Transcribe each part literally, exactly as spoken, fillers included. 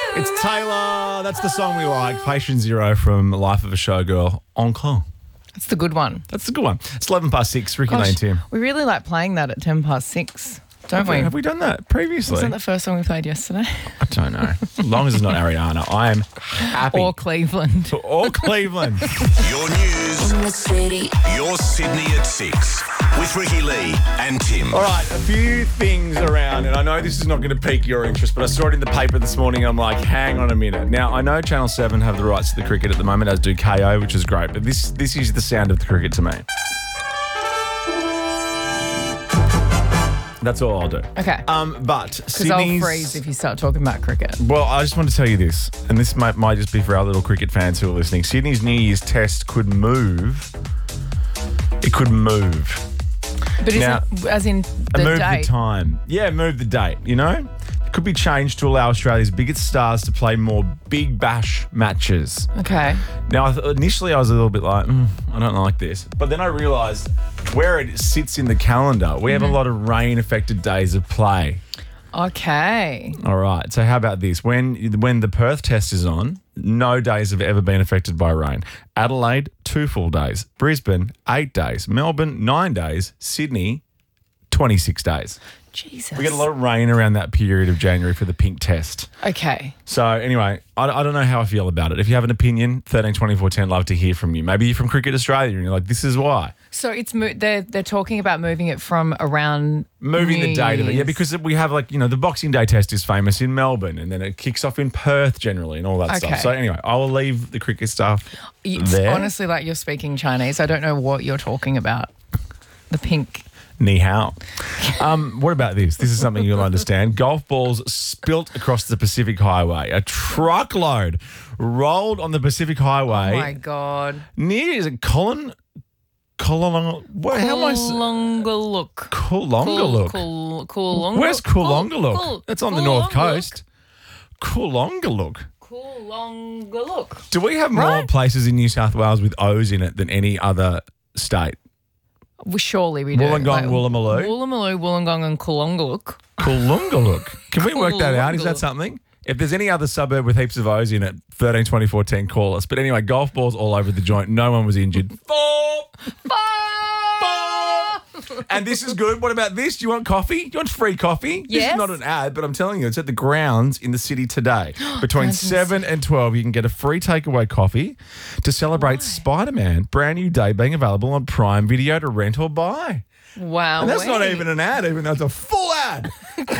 It's Taylor. That's the song we like. Patient Zero from Life of a Showgirl. Encore. That's the good one. That's the good one. It's eleven past six. Ricky Gosh, Lane, Tim. we really like playing that at ten past six, don't Have we? we, have we done that previously? Wasn't that the first song we played yesterday? I don't know. As long as it's not Ariana, I am happy. Or Cleveland. Or Cleveland. Your news, In the city. your Sydney at six with Ricky Lee and Tim. All right, a few things around, and I know this is not going to pique your interest, but I saw it in the paper this morning. I'm like, hang on a minute. Now, I know Channel seven have the rights to the cricket at the moment, as do K O, which is great, but this this is the sound of the cricket to me. That's all I'll do. Okay. Um, but Because I'll Sydney's... freeze if you start talking about cricket. Well, I just want to tell you this, and this might, might just be for our little cricket fans who are listening. Sydney's New Year's test could move. It could move. But is Now, it, as in the move date? the time. Yeah, move the date, you know? It could be changed to allow Australia's biggest stars to play more big bash matches. Okay. Now, I th- initially I was a little bit like, mm, I don't like this. But then I realised where it sits in the calendar, we have a lot of rain-affected days of play. Okay. All right. So how about this? When when the Perth test is on, no days have ever been affected by rain. Adelaide, two full days. Brisbane, eight days. Melbourne, nine days. Sydney, twenty-six days. Jesus. We get a lot of rain around that period of January for the pink test. Okay. So anyway, I, I don't know how I feel about it. If you have an opinion, thirteen twenty-four ten, love to hear from you. Maybe you're from Cricket Australia and you're like, this is why. So it's mo- they're they're talking about moving it from around Moving New the date of it. Yeah, Year's. because we have like, you know, the Boxing Day test is famous in Melbourne and then it kicks off in Perth generally and all that Okay. stuff. So anyway, I will leave the cricket stuff It's there. honestly like you're speaking Chinese. I don't know what you're talking about. The pink. Ni hao. Um, what about this? This is something you'll understand. Golf balls spilt across the Pacific Highway. A truckload rolled on the Pacific Highway. Oh my God. Near, is it Colin? Colin? What? How am I? s- Coolongaluk. Coolongaluk. Cool, cool, Where's Coolongaluk? Cool- That's on the North Coolongaluk. Coast. Coolongaluk. Coolongaluk. Do we have more Right? places in New South Wales with O's in it than any other state? Well, surely we do. Wollongong, Woolloomooloo? Woolloomooloo, Wollongong and Coolongaluk. Coolongaluk. Can we work that out? Is that Coolongaluk. something? If there's any other suburb with heaps of O's in it, thirteen twenty-four ten, call us. But anyway, golf balls all over the joint. No one was injured. Four. Four. And this is good. What about this? Do you want coffee? Do you want free coffee? This Yes. is not an ad, but I'm telling you, it's at the grounds in the city today. Between Grounds in the seven and twelve, you can get a free takeaway coffee to celebrate Spider-Man. Brand new day being available on Prime Video to rent or buy. Wow. And that's not wait. even an ad, even though it's a full ad.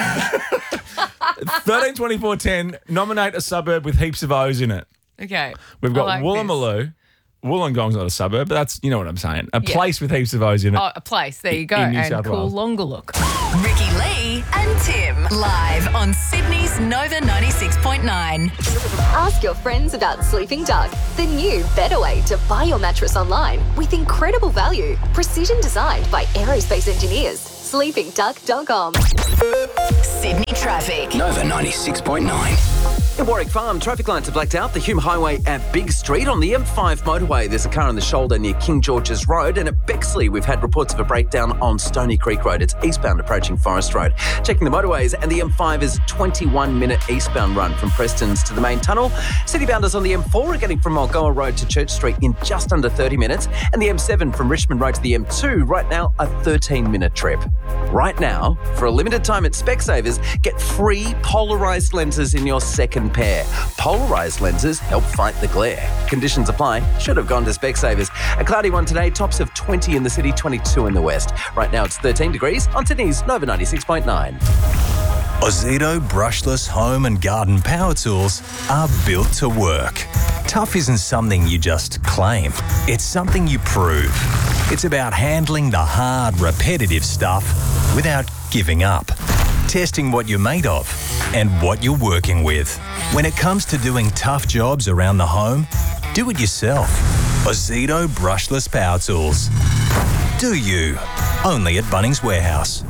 thirteen twenty-four ten, nominate a suburb with heaps of O's in it. Okay. We've I got like Woolloomooloo. Wollongong's not a suburb, but that's, you know what I'm saying. A Yeah. place with heaps of O's in it. Oh, a place. There you go. In New And South Wales. Coolongaluk. Ricky Lee and Tim. Live on Sydney's Nova ninety-six point nine. Ask your friends about Sleeping Duck, the new better way to buy your mattress online with incredible value, precision designed by aerospace engineers. sleeping duck dot com. Sydney traffic. Nova ninety-six point nine. In Warwick Farm, traffic lights are blacked out. The Hume Highway at Big Street. On the M five motorway, there's a car on the shoulder near King George's Road. And at Bexley, we've had reports of a breakdown on Stony Creek Road. It's eastbound approaching Forest Road. Checking the motorways, and the M five is twenty-one minute eastbound run from Preston's to the main tunnel. Citybounders on the M four are getting from Mulgoa Road to Church Street in just under thirty minutes. And the M seven from Richmond Road to the M two, right now, a thirteen minute trip. Right now, for a limited time at Specsavers, get free polarised lenses in your second pair. Polarised lenses help fight the glare. Conditions apply. Should have gone to Specsavers. A cloudy one today, tops of twenty in the city, twenty-two in the west. Right now it's thirteen degrees on Sydney's Nova ninety-six point nine. Ozito brushless home and garden power tools are built to work. Tough isn't something you just claim. It's something you prove. It's about handling the hard, repetitive stuff without giving up. Testing what you're made of and what you're working with. When it comes to doing tough jobs around the home, do it yourself. Ozito brushless power tools. Do you? Only at Bunnings Warehouse.